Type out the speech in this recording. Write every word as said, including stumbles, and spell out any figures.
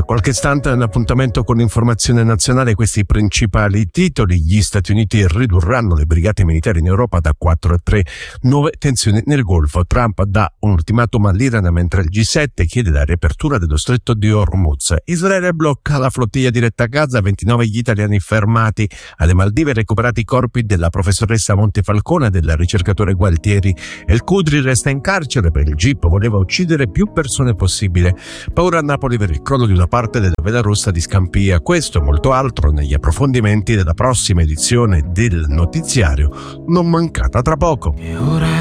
qualche istante l'appuntamento con l'informazione nazionale, questi principali titoli. Gli Stati Uniti ridurranno le brigate militari in Europa da quattro a tre, nuove tensioni nel Golfo, Trump dà un ultimatum all'Iran mentre il G sette chiede la riapertura dello stretto di Hormuz, Israele blocca la flottiglia diretta a Gaza, ventinove gli italiani fermati, alle Maldive recuperati i corpi della professoressa Montefalcone e del ricercatore Gualtieri, El Qudri resta in carcere per il Jeep, voleva uccidere più persone possibile, paura a Napoli per il crollo di una parte della vela rossa di Scampia. Questo e molto altro negli approfondimenti della prossima edizione del notiziario, non mancata tra poco.